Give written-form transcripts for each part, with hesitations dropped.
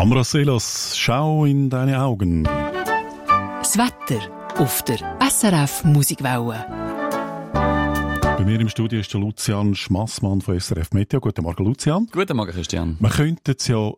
Ambrosilos, schau in deine Augen. Das Wetter auf der SRF Musikwelle. Bei mir im Studio ist der Lucian Schmassmann von SRF Meteo. Guten Morgen, Lucian. Guten Morgen, Christian. Man könnte es ja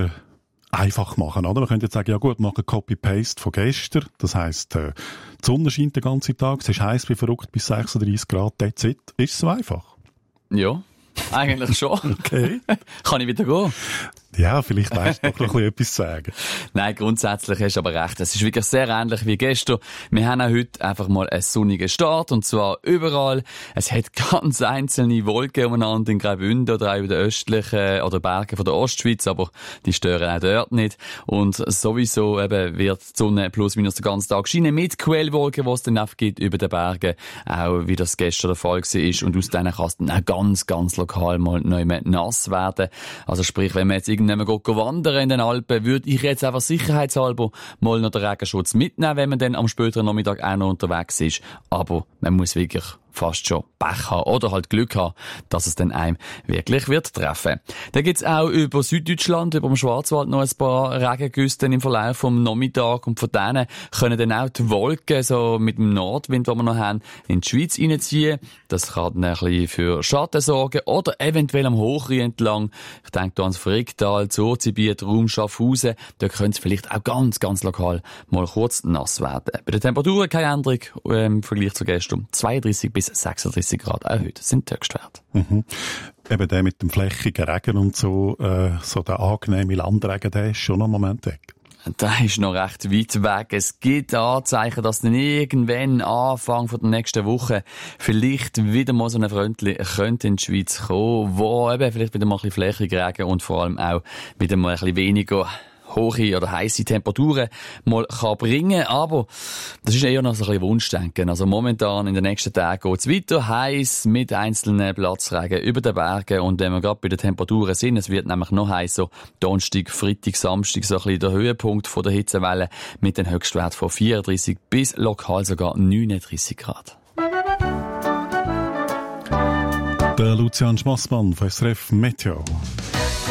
einfach machen, oder? Man könnte jetzt sagen, ja gut, machen Copy-Paste von gestern. Das heisst, die Sonne scheint den ganzen Tag, es ist heiß wie verrückt, bis 36 Grad, that's it. Ist es so einfach? Ja, eigentlich schon. Okay. Kann ich wieder gehen? Ja, vielleicht weißt du doch noch etwas zu sagen. Nein, grundsätzlich hast du aber recht. Es ist wirklich sehr ähnlich wie gestern. Wir haben auch heute einfach mal einen sonnigen Start, und zwar überall. Es hat ganz einzelne Wolken umeinander in Graubünden oder auch in den östlichen oder Bergen von der Ostschweiz, aber die stören auch dort nicht. Und sowieso eben wird die Sonne plus minus den ganzen Tag scheinen mit Quellwolken, die es dann gibt über den Bergen, auch wie das gestern der Fall war. Und aus denen kann es dann auch ganz, ganz lokal mal neu nass werden. Also sprich, wenn man jetzt irgendwann wandern in den Alpen, würde ich jetzt einfach sicherheitshalber mal noch den Regenschutz mitnehmen, wenn man dann am späteren Nachmittag auch noch unterwegs ist. Aber man muss wirklich fast schon Pech haben oder halt Glück haben, dass es dann einem wirklich wird treffen. Dann gibt's auch über Süddeutschland, über dem Schwarzwald noch ein paar Regengüsse im Verlauf vom Nachmittag, und von denen können dann auch die Wolken so mit dem Nordwind, den wir noch haben, in die Schweiz reinziehen. Das kann dann ein bisschen für Schatten sorgen oder eventuell am Hochrhein entlang. Ich denke da ans Fricktal, Zurzibiet, Raum Schaffhausen. Da könnte es vielleicht auch ganz, ganz lokal mal kurz nass werden. Bei den Temperaturen keine Änderung im Vergleich zu gestern. 32 bis 36 Grad auch heute sind die Höchstwerte. Mhm. Eben der mit dem flächigen Regen und so der angenehme Landregen, der ist schon noch einen Moment weg. Der ist noch recht weit weg. Es gibt Anzeichen, dass dann irgendwann Anfang von der nächsten Woche vielleicht wieder mal so eine Fröntli könnte in die Schweiz kommen, wo eben vielleicht wieder mal ein bisschen flächig Regen und vor allem auch wieder mal ein bisschen weniger hohe oder heisse Temperaturen mal kann bringen. Aber das ist eher noch so ein bisschen Wunschdenken. Also momentan in den nächsten Tagen geht es weiter heiß mit einzelnen Platzregen über den Bergen. Und wenn wir gerade bei den Temperaturen sind, es wird nämlich noch heißer. Donnerstag, Freitag, Samstag so ein bisschen der Höhepunkt von der Hitzewelle mit den Höchstwerten von 34 bis lokal sogar 39 Grad. Der Lucian Schmassmann von SRF Meteo.